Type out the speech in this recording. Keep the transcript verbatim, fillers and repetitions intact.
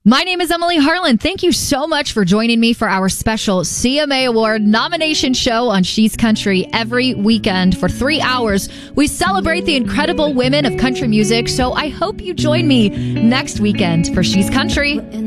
My name is Emily Harlan. Thank you so much for joining me for our special C M A Award nomination show on She's Country. Every weekend for three hours, we celebrate the incredible women of country music. So I hope you join me next weekend for She's Country.